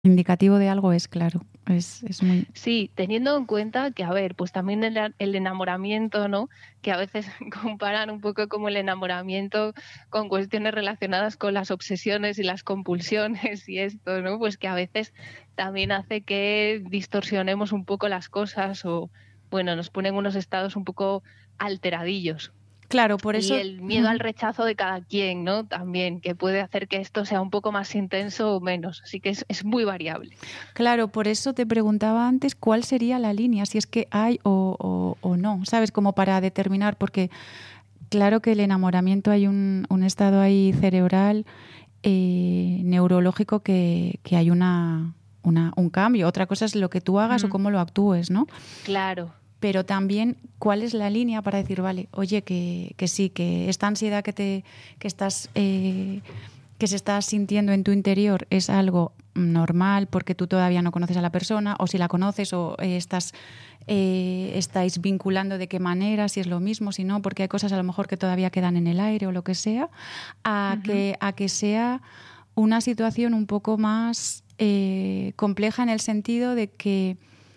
Indicativo de algo es, claro. Es muy... Sí, teniendo en cuenta que, a ver, pues también el enamoramiento, ¿no? Que a veces comparan un poco como el enamoramiento con cuestiones relacionadas con las obsesiones y las compulsiones y esto, ¿no? Pues que a veces también hace que distorsionemos un poco las cosas o, bueno, nos ponen unos estados un poco alteradillos. Claro, por Y eso... el miedo al rechazo de cada quien, ¿no? También, que puede hacer que esto sea un poco más intenso o menos. Así que es muy variable. Claro, por eso te preguntaba antes cuál sería la línea, si es que hay o no, ¿sabes? Como para determinar, porque claro que el enamoramiento hay un estado ahí cerebral, neurológico, que hay un cambio. Otra cosa es lo que tú hagas o Mm, cómo lo actúes, ¿no? claro. Pero también cuál es la línea para decir, vale, oye, que sí, que esta ansiedad que estás que se está sintiendo en tu interior es algo normal porque tú todavía no conoces a la persona, o si la conoces o estáis vinculando de qué manera, si es lo mismo, si no, porque hay cosas a lo mejor que todavía quedan en el aire o lo que sea, Ujú. a que sea una situación un poco más compleja en el sentido de que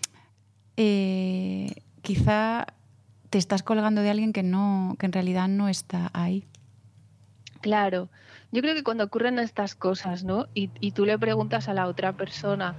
quizá te estás colgando de alguien que en realidad no está ahí. Claro, yo creo que cuando ocurren estas cosas, ¿no? Y tú le preguntas a la otra persona,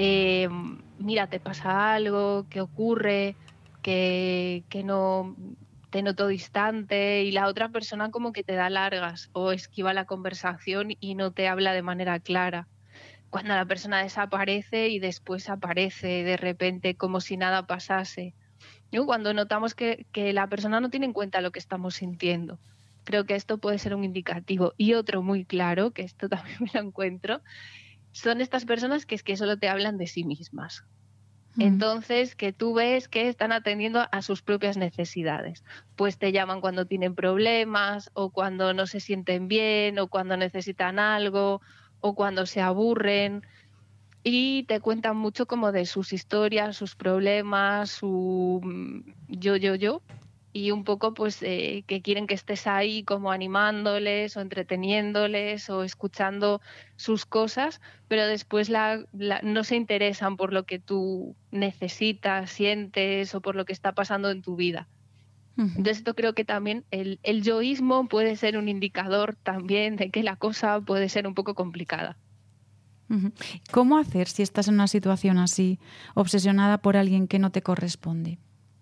mira, ¿te pasa algo? ¿Qué ocurre? Que no te noto distante y la otra persona como que te da largas o esquiva la conversación y no te habla de manera clara. Cuando la persona desaparece y después aparece de repente como si nada pasase. ¿No? Cuando notamos que la persona no tiene en cuenta lo que estamos sintiendo. Creo que esto puede ser un indicativo. Y otro muy claro, que esto también me lo encuentro, son estas personas que es que solo te hablan de sí mismas. Mm. Entonces, que tú ves que están atendiendo a sus propias necesidades. Pues te llaman cuando tienen problemas, o cuando no se sienten bien, o cuando necesitan algo, o cuando se aburren y te cuentan mucho como de sus historias, sus problemas, su yo, y un poco pues que quieren que estés ahí como animándoles o entreteniéndoles o escuchando sus cosas, pero después no se interesan por lo que tú necesitas, sientes o por lo que está pasando en tu vida. Ujú. Entonces, esto creo que también el yoísmo puede ser un indicador también de que la cosa puede ser un poco complicada. Ujú. ¿Cómo hacer si estás en una situación así, obsesionada por alguien que no te corresponde?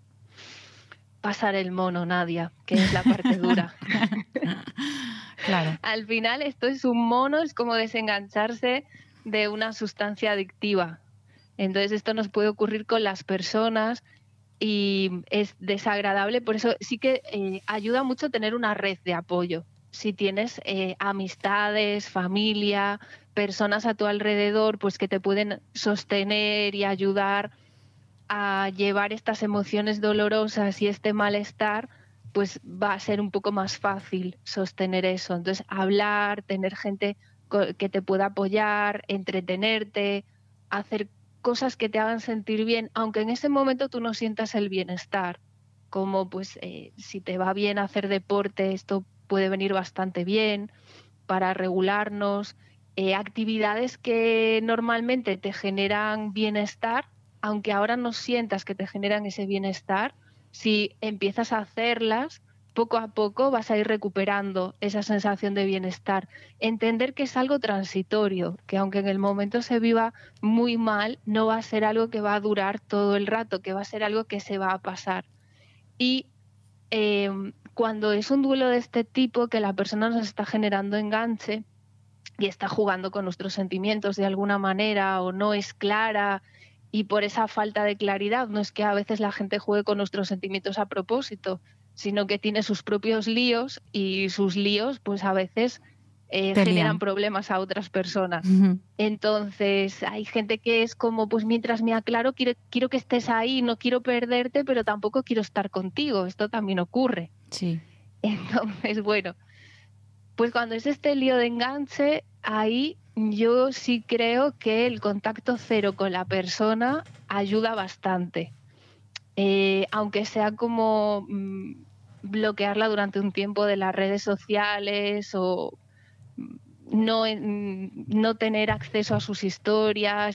Pasar el mono, Nadia, que es la parte dura. Claro. Al final esto es un mono, es como desengancharse de una sustancia adictiva. Entonces esto nos puede ocurrir con las personas y es desagradable, por eso sí que ayuda mucho tener una red de apoyo. Si tienes amistades, familia, personas a tu alrededor, pues que te pueden sostener y ayudar a llevar estas emociones dolorosas y este malestar, pues va a ser un poco más fácil sostener eso. Entonces, hablar, tener gente que te pueda apoyar, entretenerte, hacer cosas que te hagan sentir bien, aunque en ese momento tú no sientas el bienestar, como pues si te va bien hacer deporte, esto puede venir bastante bien para regularnos, actividades que normalmente te generan bienestar, aunque ahora no sientas que te generan ese bienestar, si empiezas a hacerlas, poco a poco vas a ir recuperando esa sensación de bienestar. Entender que es algo transitorio, que aunque en el momento se viva muy mal, no va a ser algo que va a durar todo el rato, que va a ser algo que se va a pasar. Y cuando es un duelo de este tipo, que la persona nos está generando enganche, y está jugando con nuestros sentimientos de alguna manera o no es clara y por esa falta de claridad, no es que a veces la gente juegue con nuestros sentimientos a propósito, sino que tiene sus propios líos y sus líos pues a veces Te generan lían. problemas a otras personas. Ujú. Entonces hay gente que es como, pues mientras me aclaro, quiero que estés ahí, no quiero perderte, pero tampoco quiero estar contigo. Esto también ocurre. Sí. Entonces, bueno, pues cuando es este lío de enganche, ahí yo sí creo que el contacto cero con la persona ayuda bastante. Aunque sea como bloquearla durante un tiempo de las redes sociales o no tener acceso a sus historias